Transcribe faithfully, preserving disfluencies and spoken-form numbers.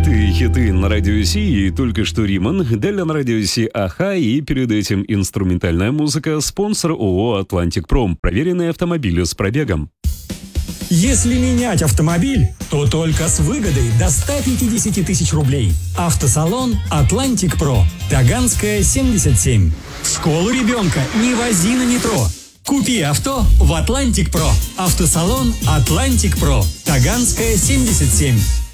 Хиты, хиты на радио Си, и только что Риман, далее на радио Си Аха, и перед этим инструментальная музыка, спонсор ООО «Атлантик Пром», проверенные автомобили с пробегом. Если менять автомобиль, то только с выгодой до ста пятидесяти тысяч рублей. Автосалон «Атлантик Про», Таганская, семьдесят семь. В школу ребенка не вози на метро. Купи авто в «Атлантик Про». Автосалон «Атлантик Про», Таганская, семьдесят семь.